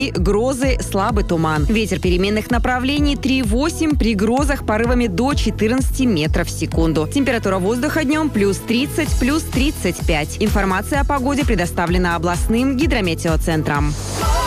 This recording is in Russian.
Грозы, слабый туман. Ветер переменных направлений 3,8, при грозах порывами до 14 метров в секунду. Температура воздуха днем плюс 30, плюс 35. Информация о погоде предоставлена областным гидрометеоцентром.